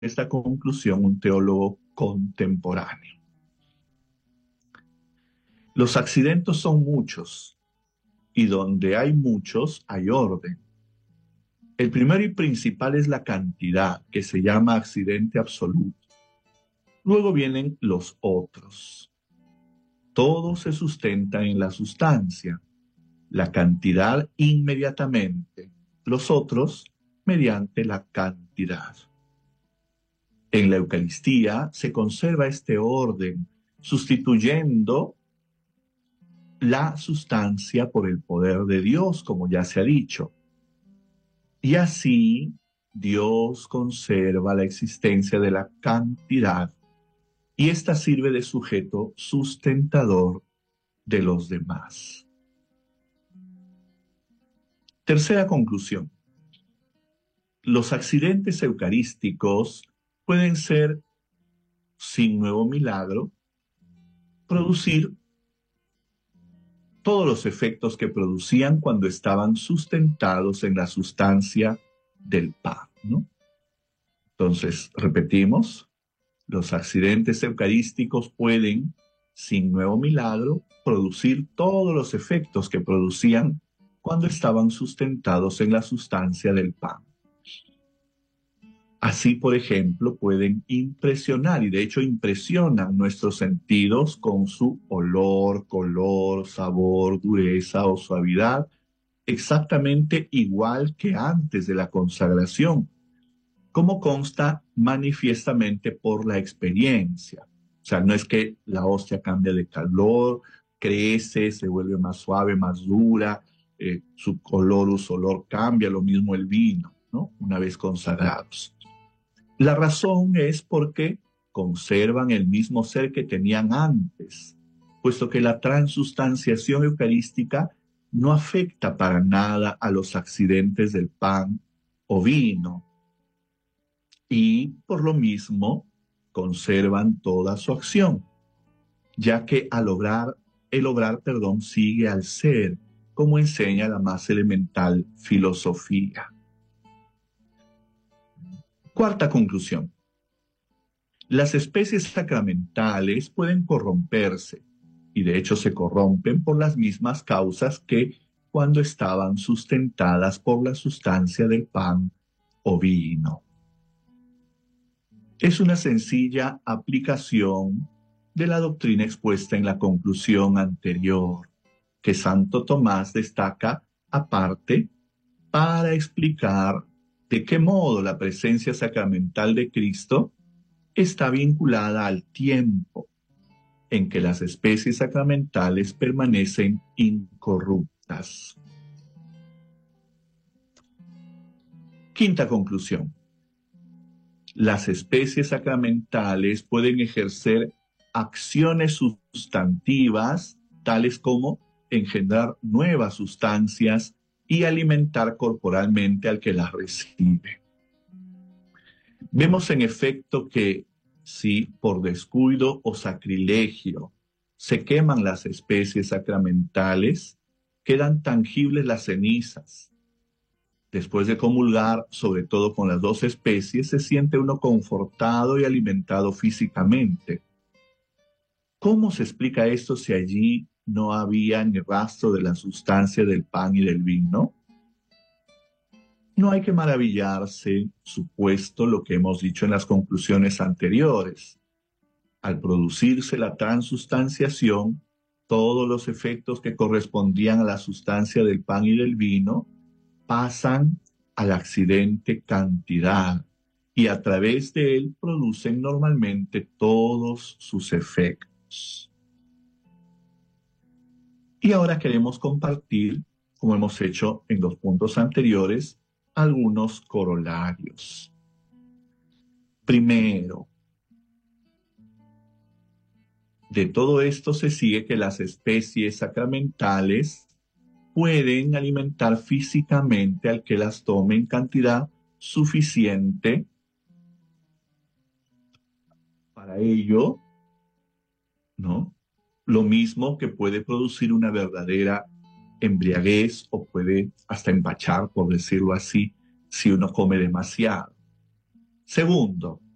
esta conclusión un teólogo contemporáneo. Los accidentes son muchos, y donde hay muchos hay orden. El primero y principal es la cantidad, que se llama accidente absoluto. Luego vienen los otros. Todo se sustenta en la sustancia, la cantidad inmediatamente, los otros mediante la cantidad. En la Eucaristía se conserva este orden, sustituyendo la sustancia por el poder de Dios, como ya se ha dicho. Y así Dios conserva la existencia de la cantidad y ésta sirve de sujeto sustentador de los demás. Tercera conclusión. Los accidentes eucarísticos pueden ser, sin nuevo milagro, producir todos los efectos que producían cuando estaban sustentados en la sustancia del pan, ¿no? Entonces, repetimos, los accidentes eucarísticos pueden, sin nuevo milagro, producir todos los efectos que producían cuando estaban sustentados en la sustancia del pan. Así, por ejemplo, pueden impresionar, y de hecho impresionan nuestros sentidos con su olor, color, sabor, dureza o suavidad, exactamente igual que antes de la consagración, como consta manifiestamente por la experiencia. O sea, no es que la hostia cambia de calor, crece, se vuelve más suave, más dura, su color o su olor cambia, lo mismo el vino, ¿no? Una vez consagrados. La razón es porque conservan el mismo ser que tenían antes, puesto que la transustanciación eucarística no afecta para nada a los accidentes del pan o vino, y por lo mismo conservan toda su acción, ya que el obrar, sigue al ser, como enseña la más elemental filosofía. Cuarta conclusión. Las especies sacramentales pueden corromperse, y de hecho se corrompen por las mismas causas que cuando estaban sustentadas por la sustancia del pan o vino. Es una sencilla aplicación de la doctrina expuesta en la conclusión anterior, que Santo Tomás destaca aparte para explicar de qué modo la presencia sacramental de Cristo está vinculada al tiempo en que las especies sacramentales permanecen incorruptas. Quinta conclusión. Las especies sacramentales pueden ejercer acciones sustantivas, tales como engendrar nuevas sustancias y alimentar corporalmente al que las recibe. Vemos en efecto que si por descuido o sacrilegio se queman las especies sacramentales, quedan tangibles las cenizas. Después de comulgar, sobre todo con las dos especies, se siente uno confortado y alimentado físicamente. ¿Cómo se explica esto si allí no había ni rastro de la sustancia del pan y del vino? No hay que maravillarse, supuesto lo que hemos dicho en las conclusiones anteriores. Al producirse la transustanciación, todos los efectos que correspondían a la sustancia del pan y del vino pasan al accidente cantidad y a través de él producen normalmente todos sus efectos. Y ahora queremos compartir, como hemos hecho en los puntos anteriores, algunos corolarios. Primero, de todo esto se sigue que las especies sacramentales pueden alimentar físicamente al que las tome en cantidad suficiente para ello, ¿no? Lo mismo que puede producir una verdadera embriaguez o puede hasta empachar, por decirlo así, si uno come demasiado. Segundo,